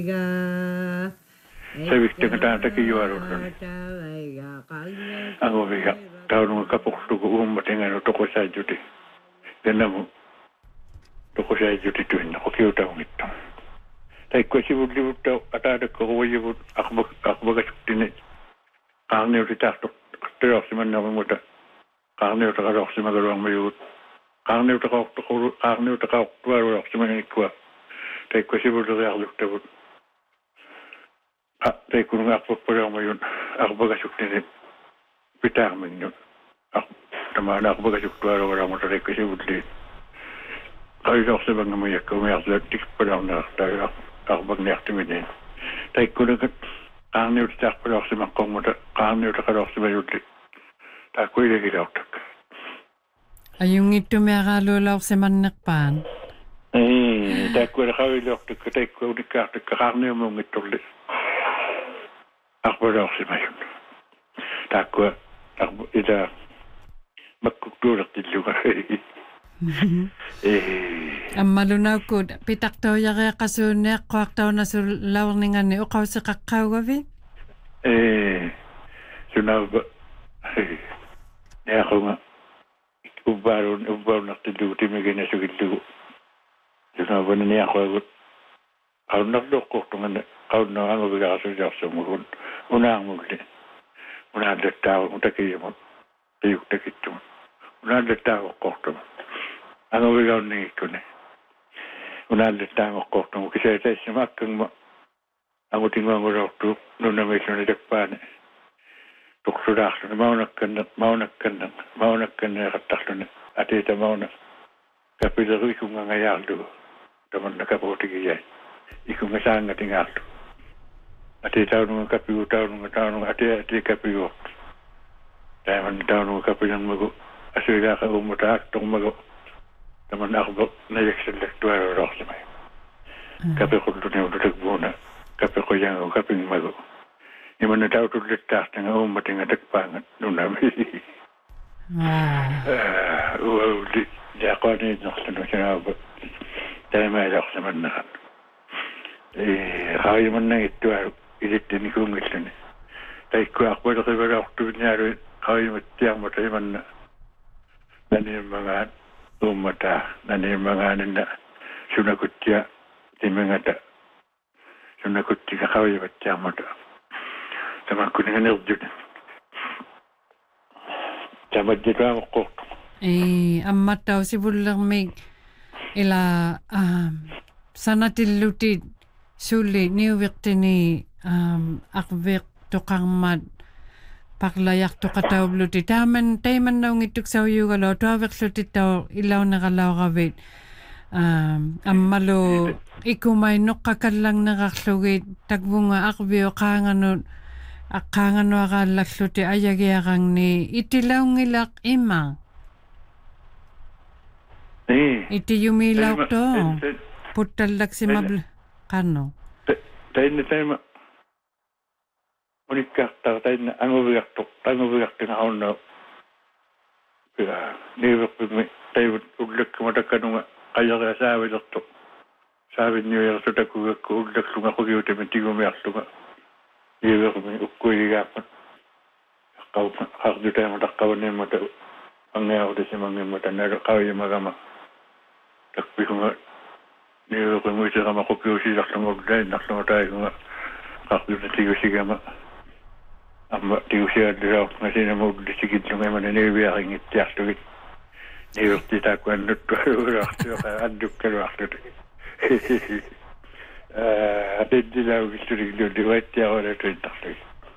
Savitting taantaki juarulun. Angoviga taunun kapuktuku uummatingan tokosaijuti. Kennamu tokosaijuti tuinna kokiutaungittu. Taikko sivulivutta ataadakka huojivut akbagasuktine kaarniuti tahto teoksimannamu mutta kaarniuta karoksimagalormajut. Kaarniuta kauktuaruoksimanikua. Taikko sivuliriarluktavut. Taikun akbagpalormajun akbagasuktine pitääminjun. Tämä on akbagasuktaaruolamata taikko sivulli. Kaisorsimangamujakka umiarlutikpalaunaa tai akbagnehtiminen. Taikkunen kaarniuta tahpalorsimakko mutta kaarniuta kalorsimajutti. Taikku ilekilautakka. Ajungittumiaraaluulaorsimanneqpaan. Ei, taikkuinen kailautakka taikku unikkaartakka kaarniumungitulli. Akbalorsimajun. Taikku itä makkuktuulertilluga. Ammalunaukut pitartoojariaqasuunniaqqaartauna laorninganni uqauseqaqqaugavi? Sunauga. Neaqunga ubbaunartillugu timigina sugillugu. Sunauvana neaqagut qaunarluqqortunganna qaunnaranguvigaasujarsumun unaarmulli. Unaallаттaavu takiyamun qiuktakittumun. Unaallаттaavuqqortumun. Anguvigaunnigikkune. Unaallаттaavuqqortumun kisaitaissima akkangma angutinguangulortu nunnamilluni takpaane. Tuksudaarsuna maunakkanna eqattarluna atiita mauna kapileru ikungangajaallugu tamanna kapuutigiyai ikunga saangatingaallu ati taununga kapigu taununga ati kapigu taiman taununga kapilanmagu asuilaaqa ummata aktormagu taman arbo najaksalaktuarororsimai kapiqulluniulutakbuuna kapiquyangu kapingmagu imana tautullittaartanga uummatinga takpaangat nunami. Uauli jaqaniinnerlunu sinaaba taimaalorsamannaqan. Qaayimannagittuaru ilittini kungilluni. Taikku aqbalerivalortuvinaalu qaayimattiarmata imanna naniimmagaan uummataa naniimmagaaninna sunakuttia timingata sunakuttiga qaayimattiarmata. Tämä kuningan erdyni. Tämä jäädään kohta. Ei, ammattau sivullermi ila sanatilluti sulli niuvirtini aqviq toqarmat parlajartoqataubluti taiman naungittuksaujuugalo tuaverlutittau ilauneralauravit ammalu ikumai noqqakallarnerarlugit takvunga aqvioqaanganut Aqaanganuaraallalluti ayagiarangni itilaungilaq ima. Itiyumilauqto puttallaksimabl qanno. Tainna unikkaartaa tainna anguviartina aunna niiverpimmi taivut ullakkumatakkanunga qajaria saavilertu saavinniuertu takkugakku ullakklunga qugiutimi tigumiarlunga Ivermi ukkuigaappat qaqqavutaamataqqavanimmata angiaudisimangimmata nalo qauyimagama takpikunga niverqimuisigama qupiusilarlungordainarlungotaigunga qaqqivnatigusigama amma tigusialliraaqunga sinamaullisigitlunga imana niviaringittiarlugit nivertitaakkuannuttualuulaartuqa addukkaluarluti Atendilaugisturigluudi waittiarualatuintarlug.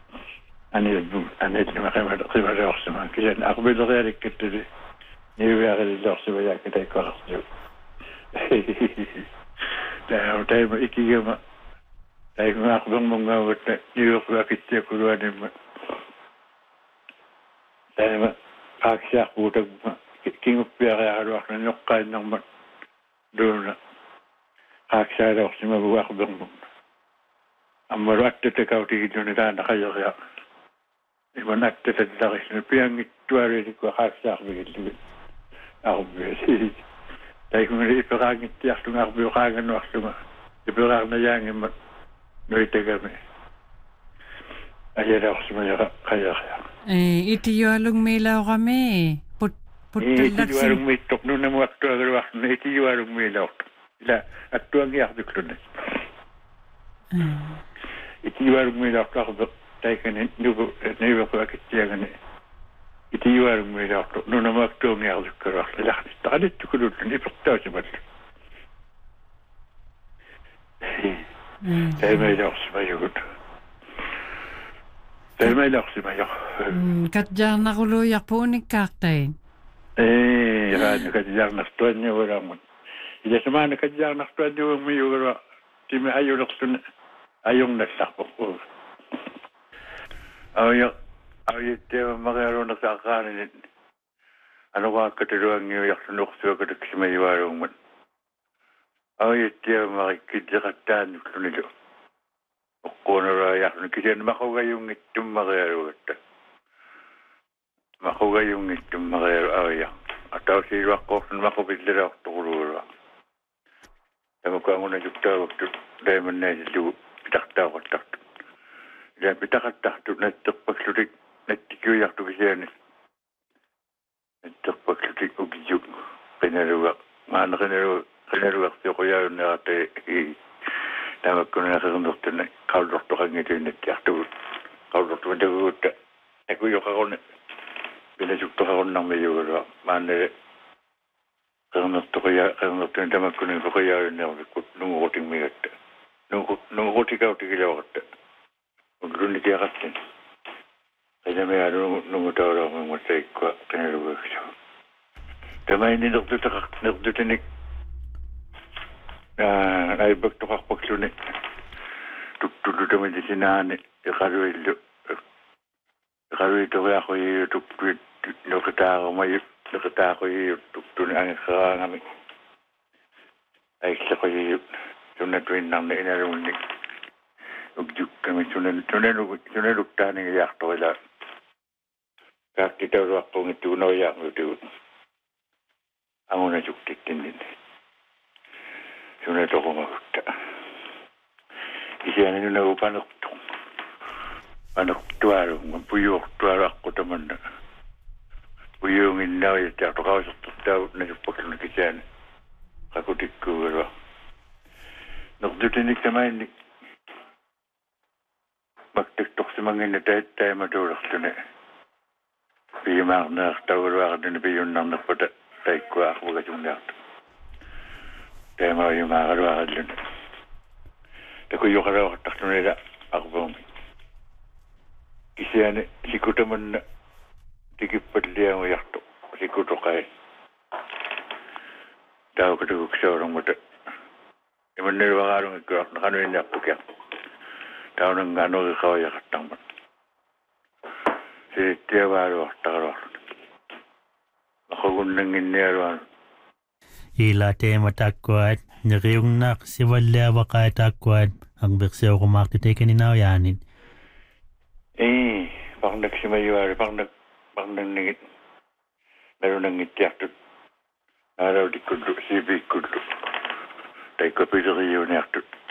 Anilmaqimaqimaleorsuman kisan aqbilerialikkattuli niuviarilillorsuma yaakataikkolarlug. Taima ikigama taima aqbermungaavutta niuerpuakittiakuluanimma taima qaaksiarpuutagma kinguppiariaraluarna noqqaannarmat duuna Aqsaaloorsimagu aqbermun. Ammalu attatakkautigilluni taana qajeria. Iman attatallarisnu piangittualuitikku qaaqsaarmigillugu. Arbiasi. Taikungali iperaangittiarlunga arbiuqaanganuarlunga. Iperaarnayaangimmat Noite kami. Ayer ako sumaya kaya. Iti yualong milaw kami. Iti yuarong mitok no na waktu agar waktu iti yuarong milaw. Ila at tuang yak duklun. Iti yuarong milaw ako taikan nubo ko akitiyagan. Iti yuarong milaw no na waktu ang yak duklun. Ila takadit duklun ni paktaw siya. Saya milaw sumayod. Saya milaw sumayod. Katjang na kuluyak po ni kaktain. Kadjang nastuan niya orang mo. Ida sama na kadjang nastuan niya ang mayugara. Timi ayaw naksun ayong nasakpo ko. Ayaw tiya magaro nasakanin. Ano ka katiruang niyo yak sunok siya kadak si mayuwarong mo. Ayaw tiya makikidjakatan nito. Kung yak nakisyan makugayong itong magaro ito. Makugayong itong magaro ayaw. Atau si waktu makubidlir ako tulura. Tama ko ang una jukta waktu dahil man na ito pitakta ko takto. Yan pitakta na pagsulik na tikyo to kasi na pagsulik o gijuk. Kinaruwak. Maana kinaruwak siya ko yan na ate tama ko na nakakandokto na kaudokto ka ngayon na tiyakto. Kaudokto na tiyakto. Nakuyok ako na pinasukto ako ng mayo. Maana Kanto kaya tama ko na kaya na nunguting migat. Nunguting ka tigilaw ka. Magdun ni tiyakat din. Kaya may nungutaw lang ang masay ko kinaluwa siya. Tama hindi nakdutin ay bagto kakpagsunik. Tulo naman di sinani. Ikaroy ito kaya ako yung nakita ko yung tuktunin ang kakangami. Ay isa ko yung sunatuin lang na inarunik. Ugjuk kami sunalukta ng iyak to wala. Kakita ro akong itunaw yak ito. Ang una suktikin din. Sunato ko magukta. Isa na yun ako panoktuaro. Magpuyok tuaro ako taman na. Puyungin na yung teatro ka sa tutaw na yung pagkakisan. Kakutik ko wala. Nagdutinig naman magtiktok sa mga tayo madulak doon eh. Piyamak na tawar ka doon piyon nang napata tayo ko ako baga yung nakto. Tayo mga yung makakarwa ka doon. Tako yung karawa katakto nila ako bang kasi yan sikuta man na tikipat liya mo yakto. Sikuto kaya. Tao ka tagok sa orang mata. Iman nila karong ikaw nakanuin yakto kaya. Tao nang ano kawaya katang man. Si tiya baro takaro. Makagun nang inero. Ila tema takwat. Nagayong nak si wala kaya takwat. Ang bersyo ko makitay kaninaw yanin. Pang nagsimayuari. Pang nangit. Meron nang itiyak. Araw di kudu. Sibi kudu. Tayo ko pito kayo niyak.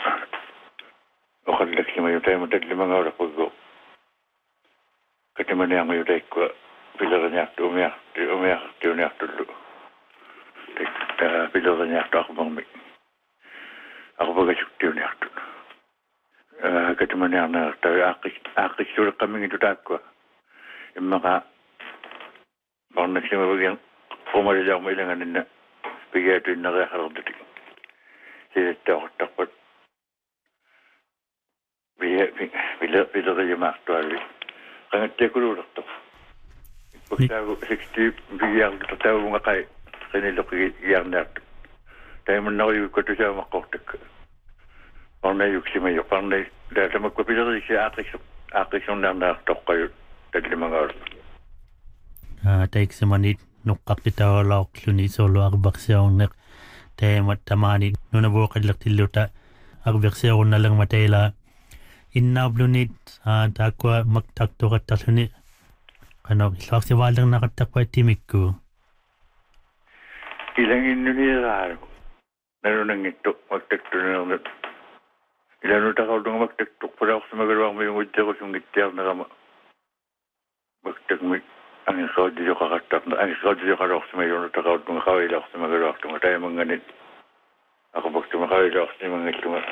O kanilak si mayo tayo matagli mga oras pag-go. Kati man niya mayo tayo ko pilaran niya umiyak tulo. Pilaran niya ako bang may. Ako pag-asuktiw niya tulo. Kati man niya na tayo akis sulat kami ito tayo ko. Yung mga bang nagsimabagyan pumalit ako mailanganin na bigay ito yung nakakarang dating. Sila tayo takpat. Bila kayo ma-actually. Kaya tekululak to. Pagsago 60 bigyan ko tayo mga kay kanilo kiyang nato. Tayo man ako yung kato siya makotak. Pang na yung simayo. Pang na dahil magpapila ko siya akis yung nanatok kayo tagli mga oras. Tayo sa manit nukak kita walak luni solo akbaksyaw nak tayo matamani nunabukad lak tiluta akbaksyaw na lang matayla innablunit takwa magtakto kataluni kano islak si walang nakatakwa timik ko ilang inuniraro naroon ng ito magtakto na lang ilanu takaudung magtaktuk para ako sa magawa mo yung udya ko yung gitya na kama magtagmit ang saudi yung kakatak na ang saudi yung karok sa mayon takaudung kawila ako sa magawa ko tayo mga ganit ako pag tumakawila ako sa mga tunga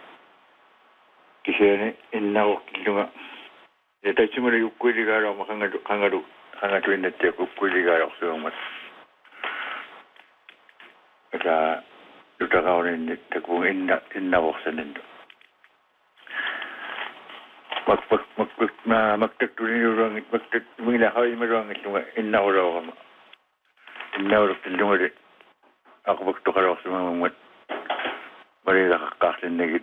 kasi yan inna ko tunga ito ay sumuli ukuli-gara ako kangatuin na tiyak ukuli-gara ako sa mga kaya tutakaw rin kung inna ko sa nindo magtagtuloy yung rangit magtagtuloy yung rangit inna ko raw kama inna ko raw tilunga rin ako magtukar ako sa mga marila kakasin nagit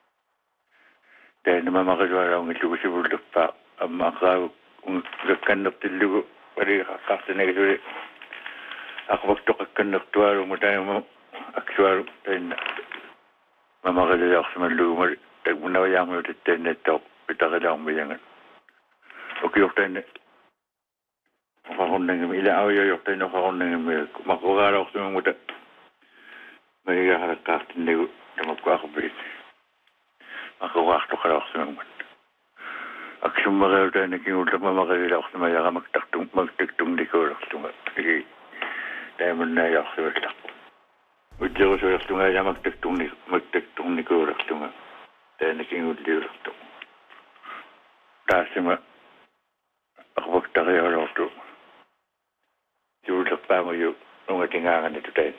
dahil naman makagawa raw ng ito ko si Buldak pa ang makagawa kung kakanap tilugo marila kakasin nagit ulit ako magtukakanap tuwaro mo tayo mo aksuaro tayo na mamakagawa ako sa mga lumar tagmunawayang mo ulit tayo na ito pitakala akong bayangan okay yok tayo na makakundang yung ilang away yok tayo na makakundang yung makakagara ako sa mga muda mariga harakasin na na magkakabit makakawakto ka ako sa mga muda aksyon makagawa tayo na kinulak mamakagawa ako sa mga magtagtong di ko ako sa mga sige tayo mo na ako sa mga takbo udya ko sa ako nga magtagtong ni ko ako nga tayo na kinulak ako Tasima ako magtakaya ko ito. Siulak pa mo yung tingangan ito tayo.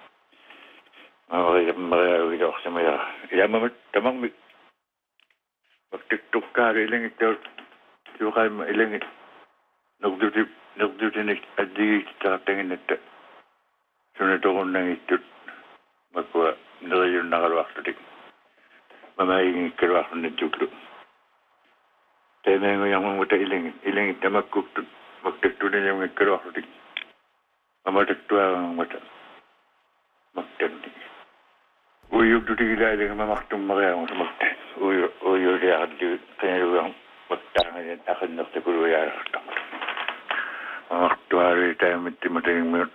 Makakawin ako sa maya. Kaya tamang magtiktok ka ilang ito. Siyo kayo ilang ito. Nagduti na adi sa tingin ito. Sunod ako nang ito. Magkuha nalayon na kalawak ito. Mamaying kalawak na ito. Tayo na yung mga ilingit na magtagtuloy na yung karoon. Mamatagtuwa ang mata. Magtagtuloy. Uyog doon ilang yung mamaktong makayang sa magtagtuloy. Uyog liakad doon. Kanya doon magtangan yan. Akan na sa kulo yarak ito. Mamaktuwa rin tayo matimatayang mo.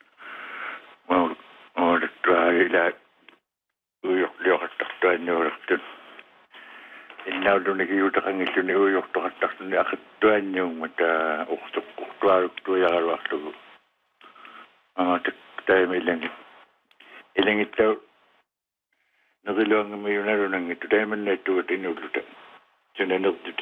Mamaktuwa rin lahat. Uyog liakad taktuwa niyo rin doon. Inaw doon nagiyuta kang ito ni Uyok to katak ni akatuan yung mata uktuaruk to yakarwak to tayo may langit ilangit daw nakiluang may yunaro ng ito tayo man na ito at inulutan sinanok dito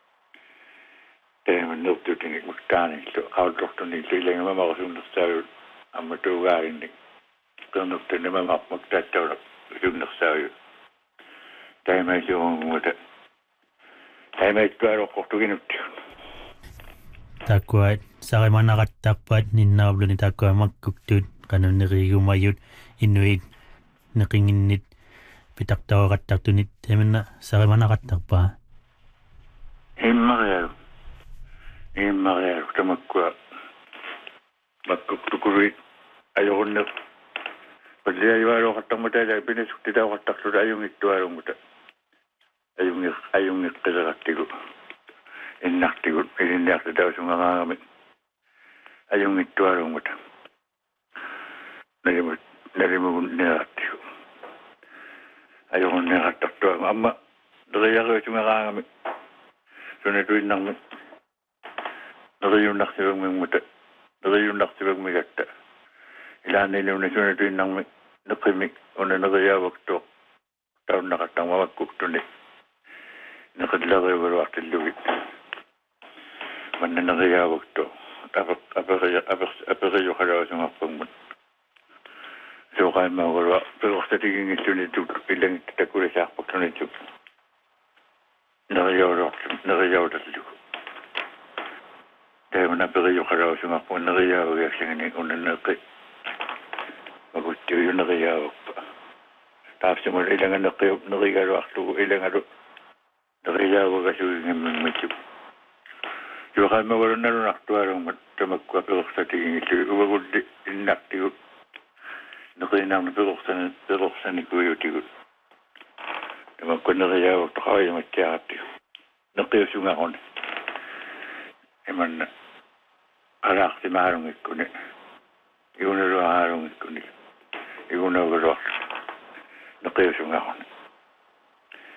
tayo man nok dito ng magtanin ito kautok to nito ilang mamakasunod sa'yo ang matugarin din kanok to na magtatawag sunod sa'yo tayo may yung mata tayo may tuwaro ko ito ginuptiyo takwat sa kay mga nakatapat ninablo ni takwat magkuktut kanon niriumayot inuit nakinginit pitaktaw kataktunit tayo na sa kay mga nakatapa himmakayaro ito magkuktukurit ayoko na pag ayawaro katang mo tayo pinasukti daw katakto ayong ituwaro mo tayo ayong nagkakatigo. Inaktigo. Inaktigo daw sa mga gamit. Ayong ituwarong mo ta. Narimod nilaktigo. Ayong nakatakto. Ama, nakaya ko sa mga gamit. So natuwin nang nakayong naksibag may muta. Nakayong naksibag may gata. Ilan nila na so natuwin nang nakimik. O na nakayawag to. Taon nakatang mamagkukto ni. Nakadlagay wala atin luwit. Mananagayawag to. Apakayo ka daw sa mga pangmun. So kayo mga wala. Pero sa tiging ito nito, ilang itataguri sa akpak na nito. Nakayawag at luko. Dahil manapakayo ka daw sa mga pangmun. Nakayawag at siya nga unan nakay. Magutiyo yung nakayawag pa. Tapos yung mga ilangan nakayawag to. Ilangan to. Nakayawag kasi yung mga Yung kami wala na rin aktuarang magkapilok sa tingin ito. Uwagod inaktigo. Nakinang napilok sa ni Kuya Tigo. Naman ko nakayawag to kaway matyakati. Nakayos yung ako na. Naman arak si marong ito na. Iyon na rin harong ito na. Iyon na rin nakayos yung ako na.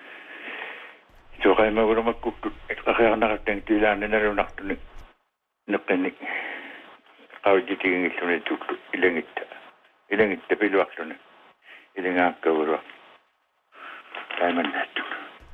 so kai ma gura makuktu kaya nakateng tilan na rin nakatuni nakani kaujiti ngitlo na tuktu ilangit piluaklo na ilangaka gura kai man natu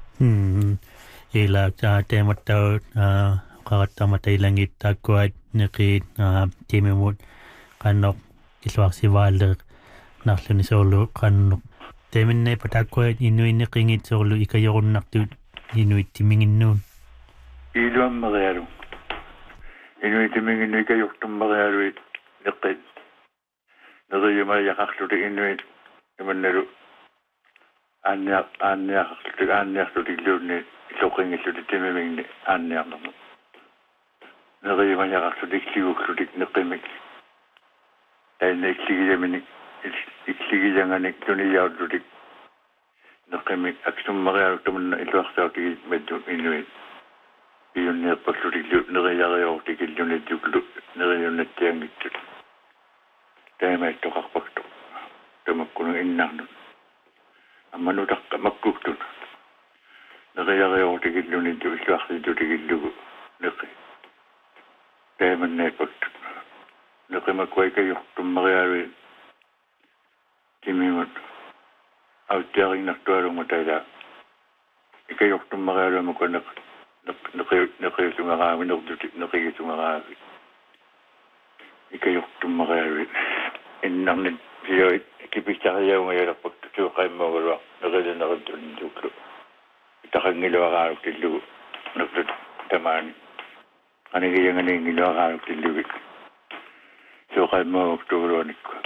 ila temata katamata ilangit takwat naki timemut kanok kiswak si Walder naklo ni solo kanok temen na patakwat inuit nakingit solo ikayorun naktu inuit timingin nun iluan magayaru inuit timingin nun ikayoktum magayaru nakit nakayuma yakaklo di inuit iman naru anyak lo di lune isoking ito di timiming anyak naman nakayuma yakaklo di kiyuklo di nakimik dahil na iksigi jangan ikduniyaw lo di nakimik aksum magayaru taman na ito aksaw di medyo inuit iyon niya pagsurilyo nakayakayaw di kilunit yuklo nakayunit tiyang ito dahil may ito kakpagto tamakkunong inang nun ang manutak ka magkukto nakayakayaw di kilunit yung iswak dito di kilugo dahil man na ipagto nakimakway kayo tumakayari timimot Autiaring naktuarong matala. Ikayok tumakara mo ka nakayusungakami, nakayusungakami. Ikayok tumakara. Inang siya, ikipista kaya ngayon ang pagtusukay mo ka nakala nakatulinduklo. Itakang ngilawa ka ang tilu, nagtatamani. Ano kaya nga nang ngilawa ka ang tilu. Sukay mo ang turonik ko.